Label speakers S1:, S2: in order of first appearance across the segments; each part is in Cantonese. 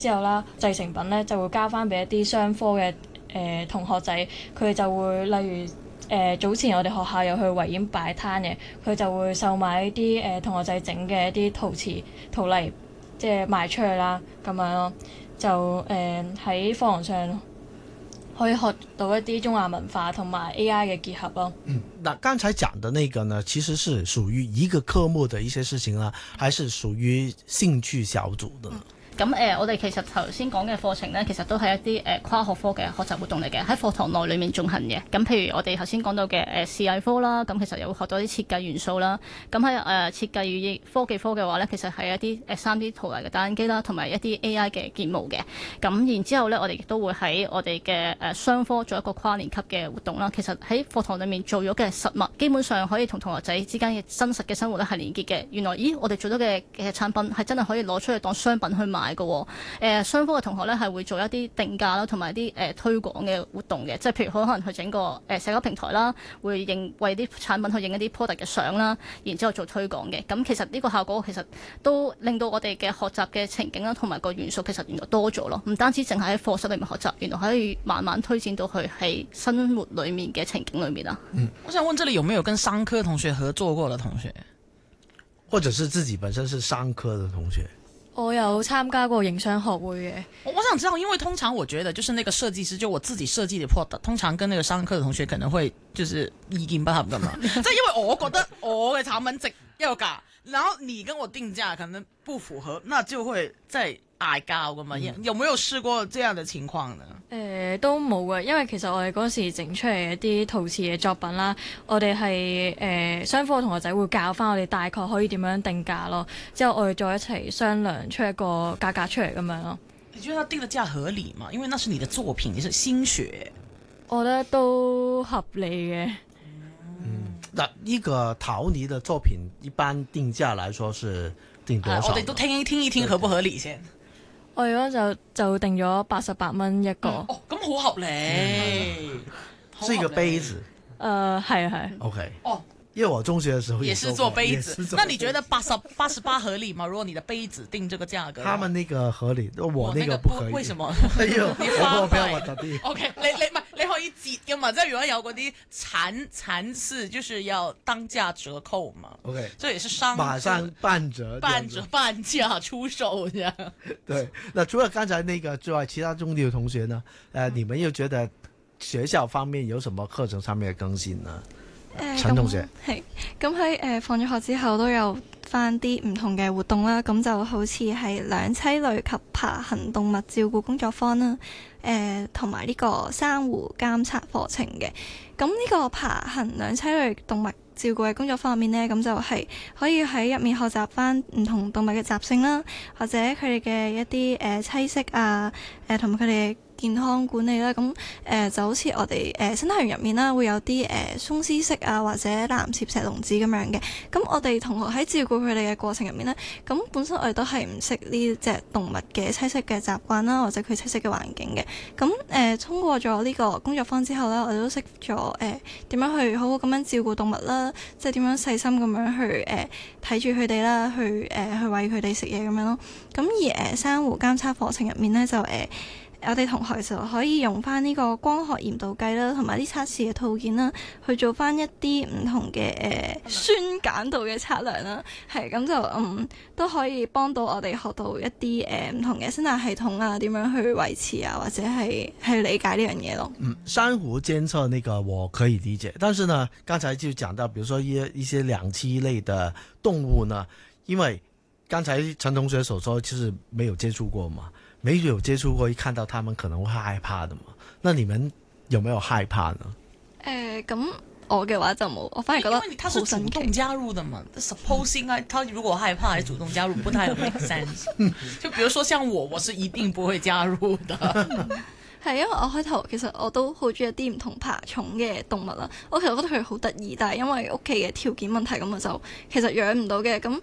S1: 之後啦，製成品咧就會交翻俾一啲商科嘅同學仔，佢哋就會例如早前我哋學校有去維園擺攤嘅，佢就會售賣一啲同學仔整嘅一啲陶瓷陶泥，即係賣出去啦咁樣咯。就喺課堂上可以學到一啲中華文化同埋 AI 嘅結合咯。
S2: 那剛才講的那個呢，其實是屬於一個科目的一些事情啦，還是屬於興趣小組的呢？
S3: 咁我哋其實頭先講嘅課程呢，其實都係一啲跨學科嘅學習活動嚟嘅，喺課堂內裏面進行嘅。咁譬如我哋頭先講到嘅視藝科啦，咁其實又會學到啲設計元素啦。咁喺設計與科技科嘅話呢，其實係一啲3D 圖例嘅打印機啦，同埋一啲 AI 嘅建模嘅。咁然之後呢，我哋亦都會喺我哋嘅雙科做一個跨年級嘅活動啦。其實喺課堂裏面做咗嘅實物，基本上可以同同學仔之間嘅真實嘅生活咧係連結嘅。原來我哋做咗嘅產品係真係可以攞出去當商品去賣。雙科嘅同學咧係會做一啲定價啦，同埋一啲推廣嘅活動嘅，即係譬如可能去整個社交平台啦，會為啲產品去影一啲 product 嘅相啦，然之後做推廣嘅。咁其實呢個效果其實都令到我哋嘅學習嘅情景啦，同埋個元素其實原來多咗咯。唔單止淨係喺課室裏面學習，原來可以慢慢推展到去喺生活裏面嘅情景裏面啊。
S4: 我想問，這裡有沒有跟商科同學合作過的同學，
S2: 或者是自己本身是商科的同學？
S1: 我有參加過營商學會嘅。
S4: 我想知道，因為通常我覺得就是那個設計師，就我自己設計的 product，通常跟那個商科的同學可能會就是意見不合噶嘛。即係因為我覺得我嘅產品值一個價，然後你跟我定價可能不符合，那就會在嗌交噶嘛。有沒有試過這樣的情況呢？
S1: 都冇嘅，因為其實我哋嗰時整出嚟一啲陶瓷嘅作品啦，我哋係雙科同學仔會教翻我哋大概可以點樣定價咯，之後我哋再一齊商量出一個價格出嚟咁樣咯。
S4: 你覺得他定的價合理嗎？因為那是你的作品，你是心血。
S1: 我覺得都合理嘅。
S2: 那呢個陶泥的作品一般定價來說是定多少？
S4: 我哋都聽一聽合不合理先。
S1: 我而家就定咗88蚊一個。
S4: 咁好合理。
S2: 是一個杯子。
S1: 係。
S2: OK。因為我中學的時候
S4: 也是做杯子。那你覺得88合理嗎？如果你的杯子定這個價格，
S2: 他們那個合理，我那個不合理。
S4: 為什麼？
S2: 哎呦，
S4: 你花
S2: 費。
S4: OK，你可以折噶嘛？即係如果有嗰啲殘次，就是要當價折扣嘛。
S2: OK，
S4: 這也是商
S2: 馬上半
S4: 價出售這樣。
S2: 對，那除了剛才那個之外，其他中地的同學呢？你們又覺得學校方面有什麼課程上面嘅更新呢？陳同學
S5: 係咁喺放咗學之後都有翻啲唔同嘅活動啦，咁就好似係兩棲類及爬行動物照顧工作坊啦，同埋呢個珊瑚監測課程嘅。咁呢個爬行兩棲類動物照顧嘅工作坊入面呢，咁就係可以喺入面學習翻唔同動物嘅習性啦，或者佢哋嘅一啲棲息啊，同埋佢哋健康管理啦，咁就好似我哋生態園入面啦，會有啲鬆獅蜥啊，或者藍舌石龍子咁樣嘅。咁我哋同學喺照顧佢哋嘅過程入面呢，咁本身我哋都係唔識呢隻動物嘅棲息嘅習慣啦，或者佢棲息嘅環境嘅。咁通過咗呢個工作坊之後呢，我哋都識咗點樣去好好咁樣照顧動物啦，即係點樣細心咁樣去睇住佢哋啦，去餵佢哋食嘢咁樣咯。咁而珊瑚監測課程入面呢，就我哋同學就可以用翻呢個光學鹽度計啦，同埋啲測試嘅套件啦，去做翻一啲唔同嘅酸鹼度嘅測量啦。係咁就都可以幫到我哋學到一啲唔同嘅生態系統啊，點樣去維持啊，或者係理解呢樣嘢咯。
S2: 珊瑚監測那個我可以理解，但是呢，剛才就講到，比如說一些兩棲類的動物呢，因為剛才陳同學所說，其實沒有接觸過嘛。沒有接觸過，一看到他們可能會害怕的嘛？那你們有沒有害怕呢？
S5: 咁我嘅話就冇，我反而覺得
S4: 因為他是主動加入的嘛。Suppose 應該他如果害怕還主動加入，不太 make sense。就比如說像我是一定不會加入的。
S5: 係因為我開頭其實我都好中意一啲唔同爬蟲嘅動物啦，我其實覺得佢好得意，但係因為屋企嘅條件問題咁我就其實養唔到嘅咁。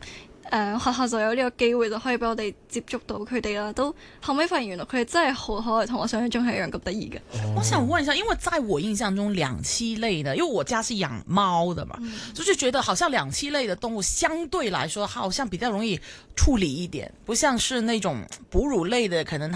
S5: 學校就有呢個機會就可以俾我哋接觸到佢哋啦。都後尾發現原來佢哋真係好可愛，同我想象中係一樣咁得意嘅。
S4: 我想問一下，因為在我印象中兩棲類的，因為我家是養貓的嘛，就是覺得好像兩棲類的動物相對來說好像比較容易處理一點，不像是那種哺乳類的，可能